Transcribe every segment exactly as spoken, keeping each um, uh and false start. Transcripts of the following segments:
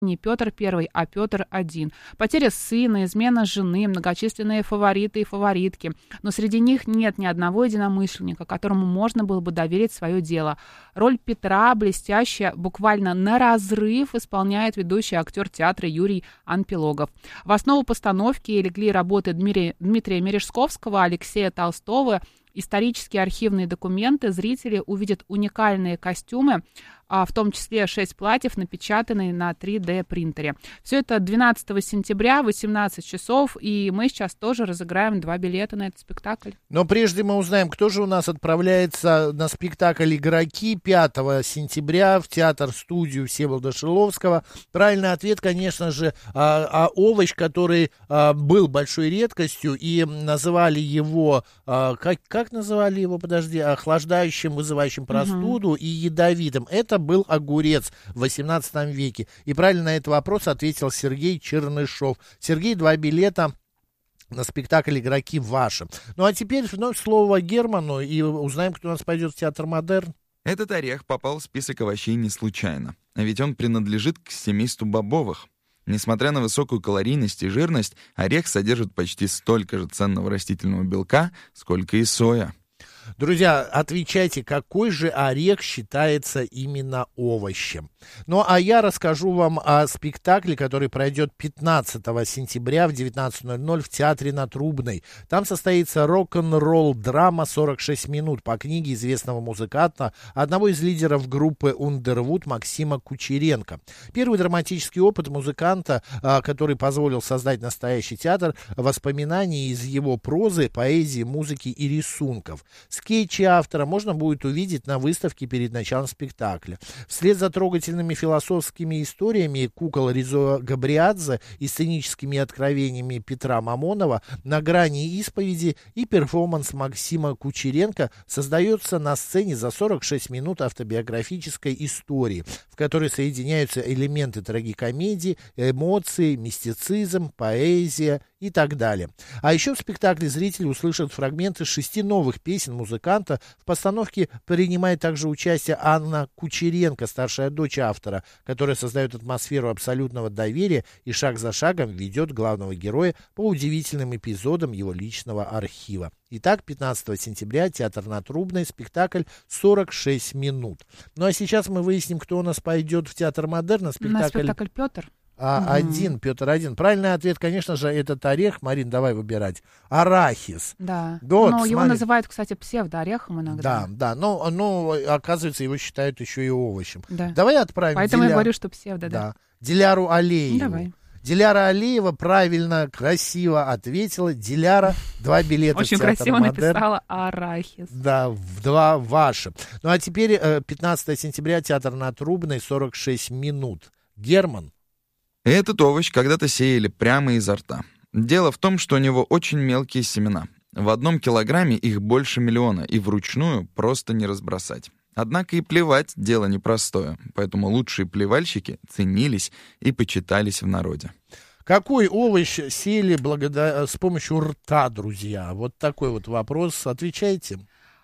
не Петр Первый, а Петр Один. Потеря сына, измена жены, многочисленные фавориты и фаворитки. Но среди них нет ни одного единомышленника, которому можно было бы доверить свое дело. Роль Петра блестящая, буквально на разрыв исполняет ведущий актер театра Юрий Анпилогов. В основу постановки легли работы Дмитрия, Дмитрия Мережковского, Алексея Толстого. Исторические архивные документы. Зрители увидят уникальные костюмы, в том числе шесть платьев, напечатанные на три дэ принтере. Все это двенадцатого сентября, восемнадцать часов, и мы сейчас тоже разыграем два билета на этот спектакль. Но прежде мы узнаем, кто же у нас отправляется на спектакль «Игроки» пятого сентября в театр-студию Всеволода Шиловского. Правильный ответ, конечно же, а, а овощ, который а, был большой редкостью, и называли его, а, как, как называли его, подожди, охлаждающим, вызывающим простуду, угу. и ядовитым. Это был огурец в восемнадцатом веке. И правильно на этот вопрос ответил Сергей Чернышов. Сергей, два билета на спектакль «Игроки» ваши. Ну а теперь вновь слово Герману, и узнаем, кто у нас пойдет в театр «Модерн». Этот орех попал в список овощей не случайно, а ведь он принадлежит к семейству бобовых. Несмотря на высокую калорийность и жирность, орех содержит почти столько же ценного растительного белка, сколько и соя. Друзья, отвечайте, какой же орех считается именно овощем. Ну, а я расскажу вам о спектакле, который пройдет пятнадцатого сентября в девятнадцать ноль ноль в театре на Трубной. Там состоится рок-н-ролл драма сорок шесть минут по книге известного музыканта, одного из лидеров группы Underwood Максима Кучеренко. Первый драматический опыт музыканта, который позволил создать настоящий театр, воспоминаний из его прозы, поэзии, музыки и рисунков. Скетчи автора можно будет увидеть на выставке перед началом спектакля. Вслед за трогательными философскими историями кукол Ризо Габриадзе и сценическими откровениями Петра Мамонова на грани исповеди и перформанс Максима Кучеренко создается на сцене за сорок шесть минут автобиографической истории, в которой соединяются элементы трагикомедии, эмоции, мистицизм, поэзия и так далее. А еще в спектакле зрители услышат фрагменты шести новых песен музыканта. В постановке принимает также участие Анна Кучеренко, старшая дочь автора, которая создает атмосферу абсолютного доверия и шаг за шагом ведет главного героя по удивительным эпизодам его личного архива. Итак, пятнадцатого сентября, театр на Трубной, спектакль сорок шесть минут. Ну а сейчас мы выясним, кто у нас пойдет в театр «Модерн» на спектакль... На спектакль «Петр». А, угу. Один, Петр Один. Правильный ответ, конечно же, этот орех. Марин, давай выбирать. Арахис. Да. Вот, но смотри. Его называют, кстати, псевдоорехом иногда. Да, да. Но, но, оказывается, его считают еще и овощем. Да. Давай отправим Поэтому Диля... я говорю, что псевдо, да. да. Диляру Алиеву. Давай. Диляра Алиева правильно, красиво ответила. Диляра, два билета Очень в театр красиво «Модерн». написала арахис. Да, в два ваши. Ну а теперь пятнадцатого сентября, театр на Трубной, сорок шесть минут. Герман. Этот овощ когда-то сеяли прямо изо рта. Дело в том, что у него очень мелкие семена. В одном килограмме их больше миллиона, и вручную просто не разбросать. Однако и плевать дело непростое, поэтому лучшие плевальщики ценились и почитались в народе. Какой овощ сеяли благодаря... с помощью рта, друзья? Вот такой вот вопрос. Отвечайте.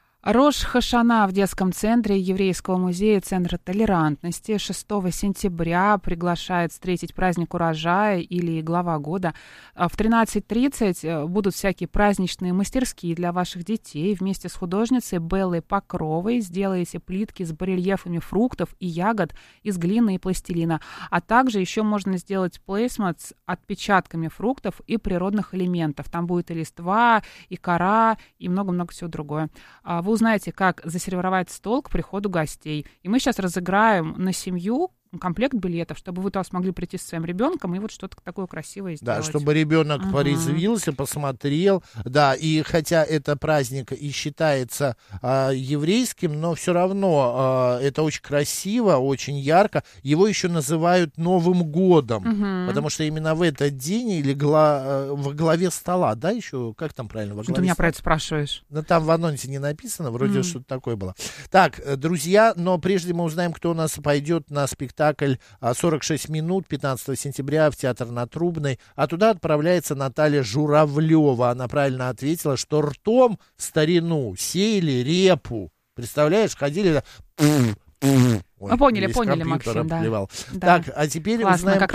Рош Хашана в детском центре Еврейского музея Центра толерантности шестого сентября приглашает встретить праздник урожая или глава года. В тринадцать тридцать будут всякие праздничные мастерские для ваших детей. Вместе с художницей Беллой Покровой сделаете плитки с барельефами фруктов и ягод из глины и пластилина. А также еще можно сделать плейсмат с отпечатками фруктов и природных элементов. Там будет и листва, и кора, и много-много всего другое. Вы узнаете, как засервировать стол к приходу гостей. И мы сейчас разыграем на семью комплект билетов, чтобы вы туда смогли прийти со своим ребенком и вот что-то такое красивое сделать. Да, чтобы ребенок uh-huh. порезвился, посмотрел. Да, и хотя это праздник и считается а, еврейским, но все равно а, это очень красиво, очень ярко. Его еще называют Новым годом, uh-huh. потому что именно в этот день или гла, во главе стола, да, еще, как там правильно? Во главе Ты меня стола? про это спрашиваешь. Ну, там в анонсе не написано, вроде uh-huh. что-то такое было. Так, друзья, но прежде мы узнаем, кто у нас пойдет на спектакль сорок шесть минут пятнадцатого сентября в театр на Трубной, а туда отправляется Наталья Журавлева. Она правильно ответила, что ртом в старину сеяли репу. Представляешь, ходили Ой, Мы поняли, весь поняли, компьютер Максим, да. обплевал. Да. Так, а теперь Классно, узнаем... как